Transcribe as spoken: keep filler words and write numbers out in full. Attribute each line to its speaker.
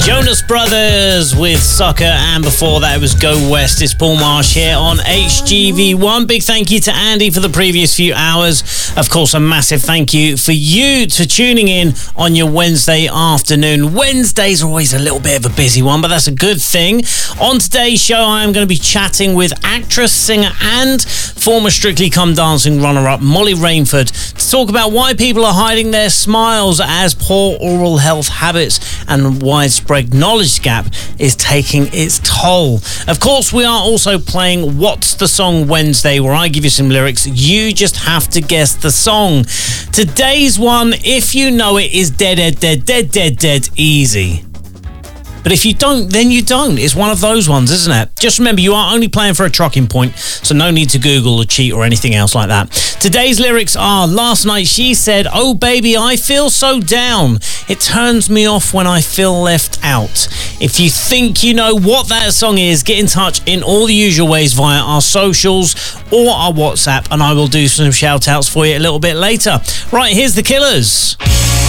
Speaker 1: Jonas Brothers with Sucker, and before that it was Go West. It's Paul Marsh here on H G V one. Big thank you to Andy for the previous few hours. Of course, a massive thank you for you to tuning in on your Wednesday afternoon. Wednesdays are always a little bit of a busy one, but that's a good thing. On today's show, I am going to be chatting with actress, singer and former Strictly Come Dancing runner-up Molly Rainford to talk about why people are hiding their smiles as poor oral health habits and widespread knowledge gap is taking its toll. Of course, we are also playing What's the Song Wednesday, where I give you some lyrics. You just have to guess the song. Today's one, if you know it, is dead, dead, dead, dead, dead, dead easy. But if you don't, then you don't. It's one of those ones, isn't it? Just remember, you are only playing for a trucking point, so no need to Google or cheat or anything else like that. Today's lyrics are, last night she said, oh baby, I feel so down. It turns me off when I feel left out. If you think you know what that song is, get in touch in all the usual ways via our socials or our WhatsApp, and I will do some shout outs for you a little bit later. Right, here's The Killers.